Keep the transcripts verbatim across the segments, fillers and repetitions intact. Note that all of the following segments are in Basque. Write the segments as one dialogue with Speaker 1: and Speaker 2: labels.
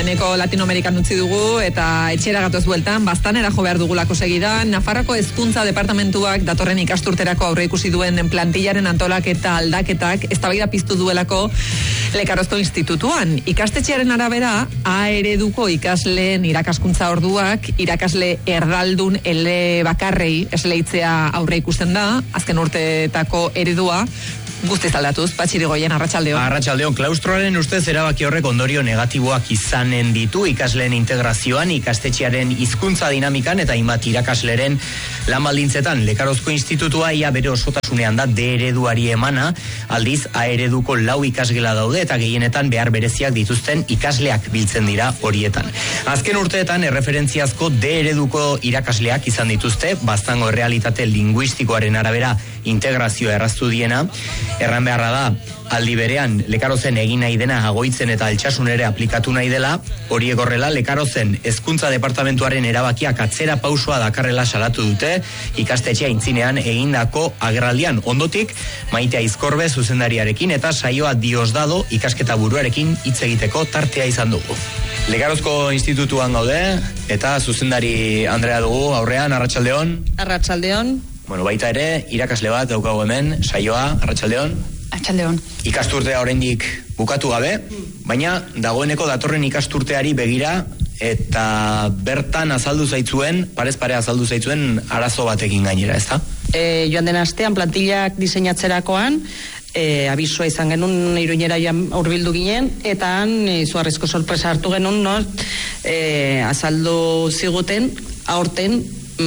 Speaker 1: eneko Latinoamerikan utzi dugu eta etxera gatoz bueltan, bastanera jo behar dugulako segidan. Nafarroko Hezkuntza Departamentuak datorren ikasturterako aurre ikusi duen plantillaren antolaketa aldaketak eztabaida piztu duelako Lekarozko Institutuan. Ikastetxearen arabera, A ereduko ikasleen irakaskuntza orduak, irakasle erdaldun ele bakarrei esleitzea aurre ikusten da, azken urteetako eredua, guztiz aldatuz, Patxirigoien, arratsaldeon.
Speaker 2: Arratsaldeon, klaustroaren ustez erabaki horrek ondorio negatiboak izanen ditu ikasleen integrazioan, ikastetxearen hizkuntza dinamikan eta hainbat irakasleren lan baldintzetan. Lekarozko Institutua ia bere osotasunean da D ereduari emana, aldiz A ereduko lau ikasgela daude eta gehienetan behar bereziak dituzten ikasleak biltzen dira horietan. Azken urteetan erreferentziazko D ereduko irakasleak izan dituzte, Baztango errealitate linguistikoaren arabera integrazioa erraztu diena. Erran beharra da, aldi berean Lekarozen egin nahi dena Agoitzen eta Altsasun ere aplikatu nahi dela. Horiek horrela, Lekarozen Hezkuntza Departamentuaren erabakiak atzera pausua dakarrela salatu dute, ikastetxea aintzinean egindako agerraldian. Ondotik, Maite Aizkorbe zuzendariarekin eta Saioa Diosdado ikasketa buruarekin hitz egiteko tartea izan dugu. Lekarozko Institutuan gaude eta zuzendari Andrea dugu aurrean. Arratsaldeon.
Speaker 3: Arratsaldeon.
Speaker 2: Bueno, baita ere, irakasle bat daukagu hemen, Saioa, arratsaldeon.
Speaker 3: Arratsaldeon.
Speaker 2: Ikasturtea oraindik bukatu gabe, baina dagoeneko datorren ikasturteari begira eta bertan azaldu zaitzuen, parez pare azaldu zaitzuen arazo batekin gainera, ezta?
Speaker 3: E, joan den astean plantillak diseinatzerakoan, e, abisua izan genuen Iruñera hurbildu ginen, eta han izugarrizko sorpresa hartu genuen, no? E, azaldu ziguten, aurten,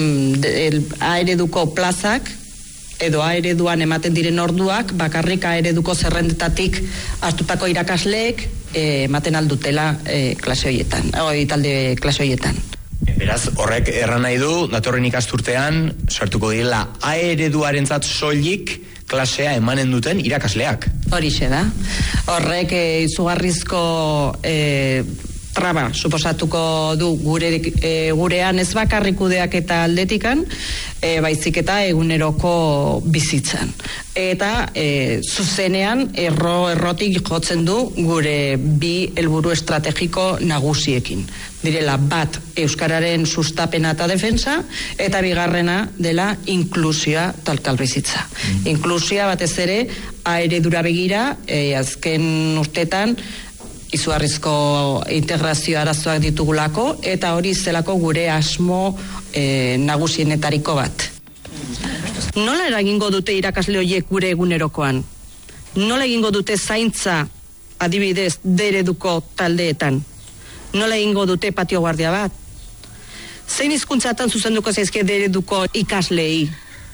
Speaker 3: A ereduko plazak edo A ereduan ematen diren orduak bakarrik A ereduko zerrendetatik hartutako irakasleek ematen aldutela e, klase horietan, oi, talde klase horietan.
Speaker 2: Beraz, horrek erran nahi du, datorren ikasturtean sartuko direla A ereduarentzat soilik klasea emanen duten irakasleak.
Speaker 3: Horixe da. Horrek e, izugarrizko e, traba suposatuko du gure, e, gurean ez bakarrik kudeak eta aldetikan, e, baizik eta eguneroko bizitzan. Eta e, zuzenean erro errotik jotzen du gure bi helburu estrategiko nagusiekin. Direla bat euskararen sustapena eta defensa, eta bigarrena dela inklusioa talkal bizitza. Mm. Inklusioa batez ere A eredura begira, e, azken urtetan izugarrizko integrazio arazoak ditugulako, eta hori zelako gure asmo e, nagusienetariko bat. Nola eragingo dute irakasle horiek gure egunerokoan? Nola egingo dute zaintza adibidez D ereduko taldeetan? Nola egingo dute patio guardia bat? Zein hizkuntzatan zuzenduko zaizke D ereduko ikaslei?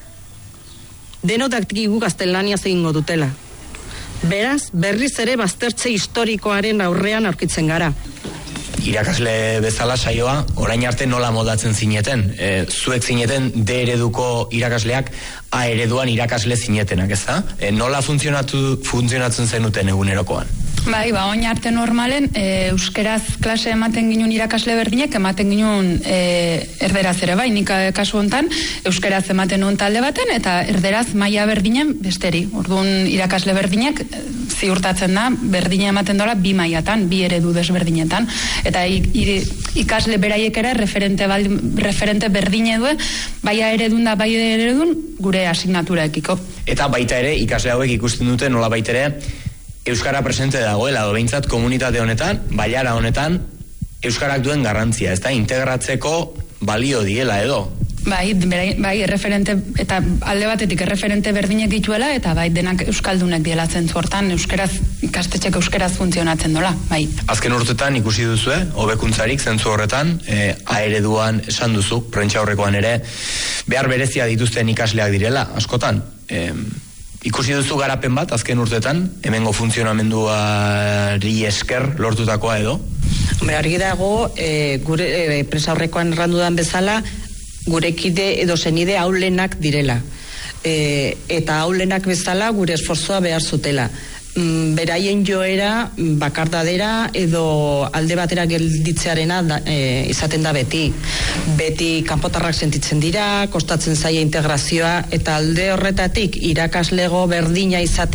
Speaker 3: Denotak digu gaztelania egingo dutela. Beraz, berriz ere baztertze historikoaren aurrean aurkitzen gara.
Speaker 2: Irakasle bezala Saioa, orain arte nola moldatzen zineten? E, zuek zineten D ereduko irakasleak A ereduan irakasle zinetenak, ez da? E, nola funtzionatu, funtzionatzen zenuten egunerokoan?
Speaker 4: Bai, ba, oin arte normalen, e, euskeraz klase ematen ginen irakasle berdinek, ematen ginen e, erderaz ere bai, nik kasu hontan, euskeraz ematen nuen talde baten, eta erderaz maila berdinen besteri. Orduan irakasle berdinek ziurtatzen da, berdina ematen dola bi mailatan, bi eredu desberdinetan, eta i, i, ikasle beraiek ere referente, bal, referente berdine du, bai eredun da, bai eredun, gure asignaturaekiko.
Speaker 2: Eta baita ere, ikasle hauek ikusten dute nola baita ere, euskara presente dagoela, do behintzat komunitate honetan, bailara honetan, euskarak duen garrantzia, ez da, integratzeko balio diela edo.
Speaker 4: Bai, bai, erreferente, eta alde batetik erreferente berdinek dituela, eta bai, denak euskaldunek diela zentzu hortan, euskeraz, ikastetxek euskeraz funtzionatzen dola, bai.
Speaker 2: Azken urtetan ikusi duzue, hobekuntzarik zentzu horretan, e, A ereduan esan duzu, prentsa horrekoan ere, behar berezia dituzten ikasleak direla, askotan. E, ikusi duzu garapen bat, azken urtetan, hemengo funtzionamenduari esker lortutakoa edo?
Speaker 3: Hombre, argi dago, e, gure e, presa horrekoan errandudan bezala, gure kide edo zenide aulenak direla. E, eta aulenak bezala gure esforzoa behar zutela. Mm, beraien joera bakardadera edo alde batera gelditzearena da, e, izaten da beti. Beti kanpotarrak sentitzen dira, kostatzen zaia integrazioa, eta alde horretatik irakaslego berdina izateak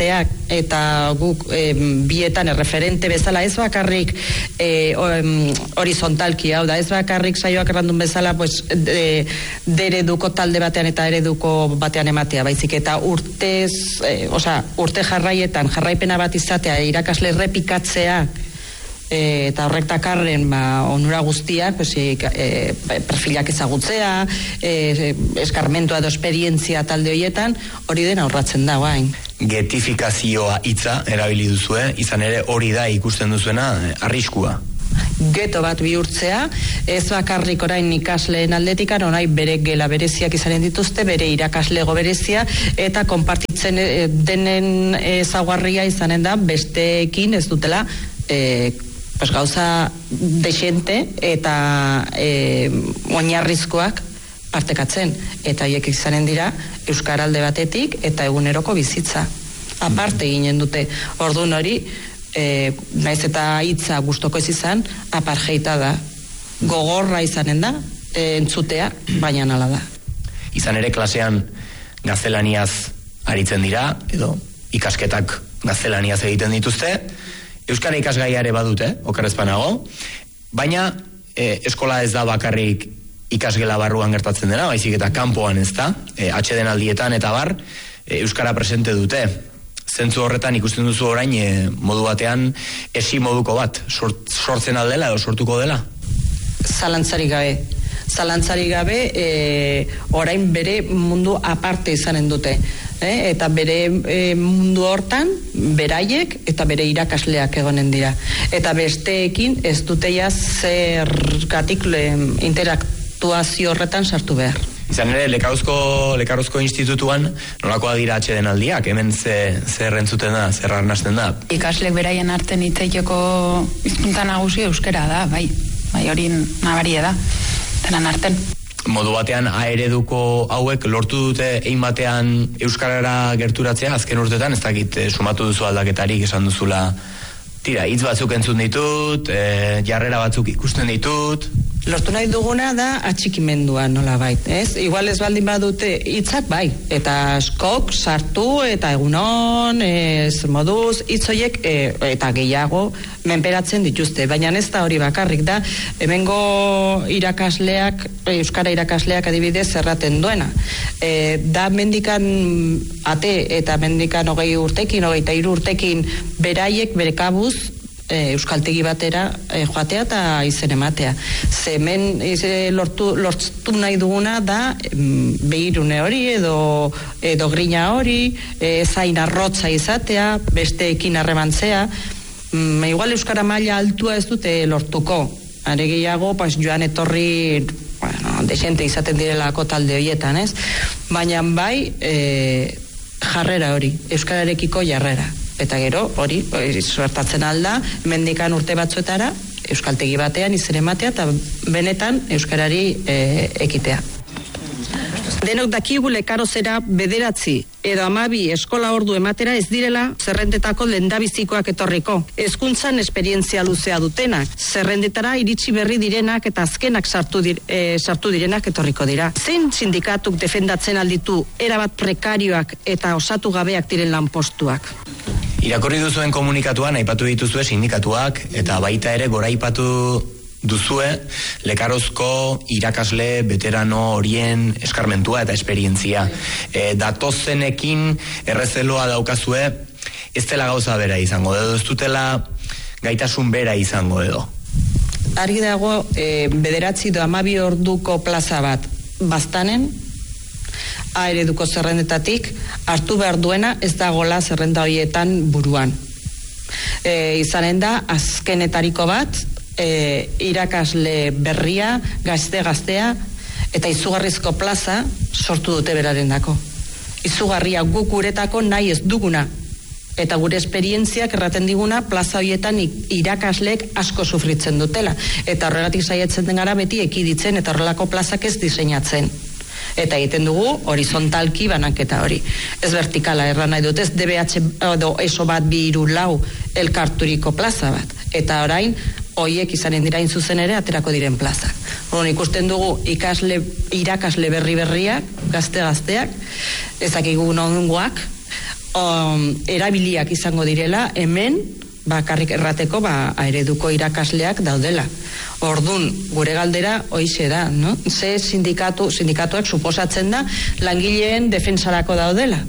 Speaker 3: eta guk e, bietan erreferente bezala ez bakarrik e, horizontalki, hau da, ez bakarrik saioak errandun bezala pues, de, de ereduko talde batean eta ereduko batean ematea, baizik eta urtez, e, osea, urte jarraietan jarraipena bat izatea, irakasle errepikatzea, E, eta horrek dakarren ba, onura guztiak pues, e, perfilak ezagutzea, e, eskarmentua edo esperientzia talde horietan, hori den aurratzen da guain.
Speaker 2: Getifikazioa hitza erabili duzue, izan ere hori da ikusten duzuena arriskua.
Speaker 3: Geto bat bihurtzea, ez bakarrik orain ikasleen aldetikan, orain bere gela bereziak izanen dituzte, bere irakaslego berezia, eta konpartitzen denen ezaugarria izanen da, besteekin ez dutela e, pues gauza desente eta e, oinarrizkoak partekatzen, eta haiek izanen dira euskaralde batetik eta eguneroko bizitza aparte ginen dute. Orduan hori e, naiz eta hitza gustoko ez izan, apartheida da, gogorra izanen da e, entzutea, baina hala da.
Speaker 2: Izan ere klasean gaztelaniaz aritzen dira, edo ikasketak gaztelaniaz egiten dituzte, euskara ikasgaia ere badute, okerrezpanago, baina e, eskola ez da bakarrik ikasgela barruan gertatzen dena, baizik eta kanpoan ez da, e, atxeden aldietan eta bar, e, euskara presente dute. Zentzu horretan ikusten duzu orain e, modu batean esi moduko bat, sort, sortzen aldela edo sortuko dela?
Speaker 3: Zalantzarik gabe. Zalantzarik gabe e, orain bere mundu aparte izanen dute. Eh, eta bere e, mundu hortan beraiek eta bere irakasleak egonen dira, eta besteekin ez duteia zergatik interaktuazio horretan sartu behar.
Speaker 2: Izan ere, Lekaruzko, Lekaruzko institutuan nolakoa dira atxeden aldiak, hemen ze, zer entzuten da, zer arnasten da?
Speaker 4: Ikaslek beraien arten itzeiteko hizkuntza nagusi euskera da, bai, bai hori nabaria da, denan arten.
Speaker 2: Modu batean A ereduko hauek lortu dute ein batean euskarara gerturatzea azken urtetan, ez dakit e, sumatu duzu aldaketarik esan duzula, tira, hitz batzuk entzun ditut, e, jarrera batzuk ikusten ditut.
Speaker 3: Lortu nahi duguna da atxikimendua nola bait, ez? Igual ez baldin badute hitzak bai, eta askok sartu eta egunon, ez moduz, hitz horiek e, eta gehiago menperatzen dituzte, baina ez da hori bakarrik da, hemengo irakasleak, euskara irakasleak adibidez erraten duena. E, da mendikan ate eta mendikan hogei urtekin, hogeita hiru urtekin beraiek bere kabuz E, euskaltegi batera e, joatea eta izen ematea. Ze hemen e, lortu, lortu nahi duguna da mm, behirune hori edo, edo grina hori, e, zain arrotza izatea, besteekin harremantzea. Mm, igual euskara maila altua ez dute lortuko. Are gehiago, pues, joan etorri, bueno, desente izaten direlako talde horietan, ez? Baina bai, e, jarrera hori, euskararekiko jarrera. Eta gero, hori, suertatzen alda, mendikan urte batzuetara, euskaltegi batean izen ematea, eta benetan euskarari e, ekitea. Denok dakigu Lekarozera bederatzi edo amabi eskola ordu ematera ez direla zerrendetako lehendabizikoak etorriko. Hezkuntzan esperientzia luzea dutenak, zerrendetara iritsi berri direnak eta azkenak sartu, dir, e, sartu direnak etorriko dira. Zein sindikatuk defendatzen alditu erabat prekarioak eta osatu gabeak diren lanpostuak?
Speaker 2: Irakorri duzuen komunikatuan aipatu dituzue sindikatuak eta baita ere goraipatu duzue Lekarozko irakasle veterano horien eskarmentua eta esperientzia. E, datozenekin errezeloa daukazue, ez dela gauza bera izango edo, ez dutela gaitasun bera izango edo.
Speaker 3: Argi dago, e, bederatzi do amabi orduko plaza bat baztanen, A ereduko zerrendetatik hartu behar duena ez dagola zerrenda horietan buruan. E, izanen da azkenetariko bat, e, irakasle berria, gazte-gaztea, eta izugarrizko plaza sortu dute berarendako. Izugarria guk guretako nahi ez duguna. Eta gure esperientziak erraten diguna plaza horietan irakasleek asko sufritzen dutela. Eta horregatik saiatzen den gara beti ekiditzen eta horrelako plazak ez diseinatzen. Eta egiten dugu horizontalki bananketa hori. Ez vertikala erran nahi dut, ez D B H edo eso bat bi hiru lau elkarturiko plaza bat. Eta orain, hoiek izanen dira zuzen ere aterako diren plaza. Hor ikusten dugu ikasle, irakasle berri berriak, gazte-gazteak, ezakigu nongoak, um, erabiliak izango direla, hemen bakarrik errateko ba, ereduko irakasleak daudela. Ordun gure galdera hoixe da, no? Ze sindikatu, sindikatuak suposatzen da langileen defensarako daudela.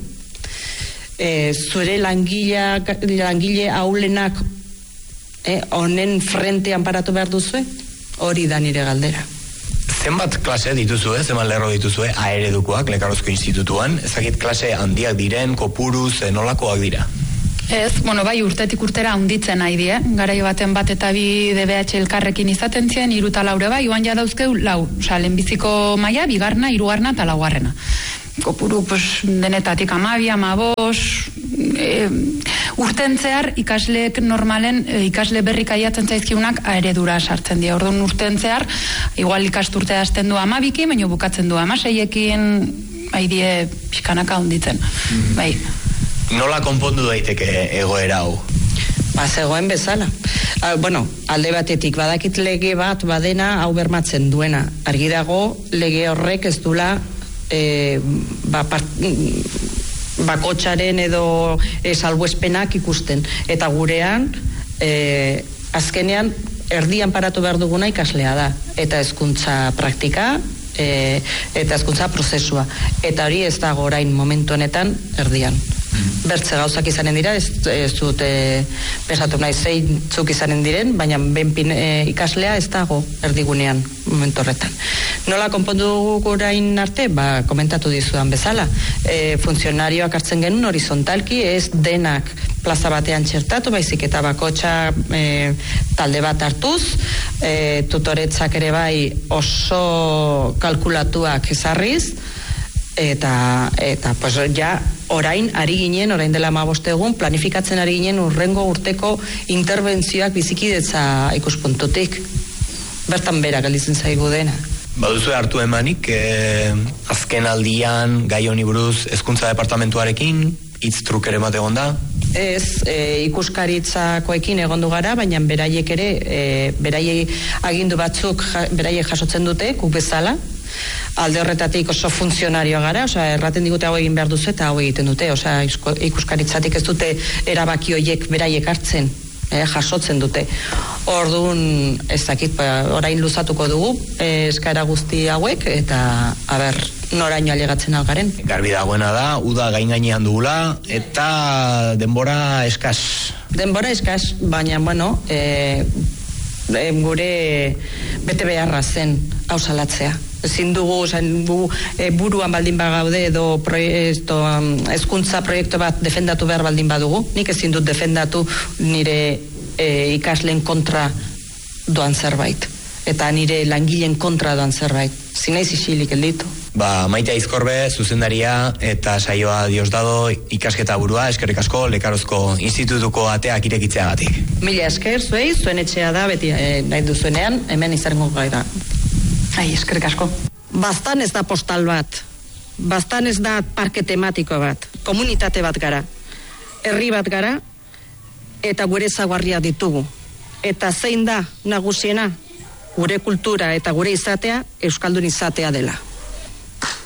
Speaker 3: E, zure langilea, langile aulenak e, honen frentean paratu behar duzue? Hori da nire galdera.
Speaker 2: Zenbat klase dituzue, zenbat lerro dituzue aeredukoak Lekarozko institutuan? Ezakit klase handiak diren, kopuruz, nolakoak dira?
Speaker 4: Ez, bueno, bai urtetik urtera handitzen nahi die, garaio baten bat eta bi D B H elkarrekin izaten zien, hiru eta laure bai, joan ja dauzkeu lau, osea, lehenbiziko maila, bigarna, hirugarna eta laugarrena. Kopuru, pues, denetatik amabi, amabos, e, urten zehar ikasleek normalen, e, ikasle berrik aiatzen zaizkiunak aeredura sartzen dira. Orduan urten zehar, igual ikasturtea hasten du amabiki, baina bukatzen du amaseiekin, haidie pixkanaka handitzen, mm-hmm. bai.
Speaker 2: Nola konpondu daiteke egoera hau?
Speaker 3: Ba, zegoen bezala. Ah, bueno, alde batetik badakit lege bat badena hau bermatzen duena. Argi dago lege horrek ez dula e, ba, part, bakotxaren edo e, salbuespenak ikusten. Eta gurean, e, azkenean, erdian paratu behar duguna ikaslea da. Eta hezkuntza praktika, e, eta hezkuntza prozesua. Eta hori ez dago orain momentu honetan erdian. Bertze gauzak izanen dira, ez, ez dut e, pensatu nahi zeintzuk izanen diren, baina benpin e, ikaslea ez dago erdigunean momentu horretan. Nola konpondu orain arte? Ba, komentatu dizudan bezala. E, funtzionarioak hartzen genuen horizontalki, ez denak plaza batean txertatu, baizik eta bakotxa e, talde bat hartuz, e, tutoretzak ere bai oso kalkulatuak ezarriz, eta eta pues ja orain ari ginen, orain dela hamabost egun planifikatzen ari ginen urrengo urteko interbentzioak bizikidetza ikuspuntutik. Bertan bera gelditzen zaigu dena.
Speaker 2: Baduzu hartu emanik eh, azken aldian gai honi buruz hezkuntza departamentuarekin hitz truk ere bat egon da?
Speaker 3: Ez, e, ikuskaritzakoekin egondu gara, baina beraiek ere e, beraiek agindu batzuk ja, beraiek jasotzen dute, guk bezala. Alde horretatik oso funtzionarioa gara, osea, erraten digute hau egin behar duzu eta hau egiten dute, osea, ikuskaritzatik ez dute erabaki horiek beraiek hartzen, eh, jasotzen dute. Orduan, ez dakit, orain luzatuko dugu eh, eskaera guzti hauek, eta, aber, noraino ailegatzen algaren.
Speaker 2: Garbi dagoena da, uda gain gainean dugula, eta denbora eskas.
Speaker 3: Denbora eskas, baina, bueno, eh, gure bete beharra zen hau salatzea. Ezin dugu, dugu e, buruan baldin bagaude edo proiektu, um, hezkuntza proiektu bat defendatu behar baldin badugu. Nik ezin dut defendatu nire e, ikasleen kontra doan zerbait. Eta nire langileen kontra doan zerbait. Zinaiz isilik elditu.
Speaker 2: Ba, Maite Aizkorbe, zuzendaria eta saioa Diosdado ikasketa burua, eskerrik asko Lekarozko institutuko ateak irekitzeagatik.
Speaker 3: Mila esker, zuei, zuen etxea da, beti eh, nahi duzuenean, hemen izango gara.
Speaker 4: Ai, eskerrik asko.
Speaker 3: Bastan ez da postal bat, bastan ez da parke tematiko bat, komunitate bat gara, herri bat gara, eta gure ezaugarriak ditugu. Eta zein da nagusiena, gure kultura eta gure izatea, euskaldun izatea dela.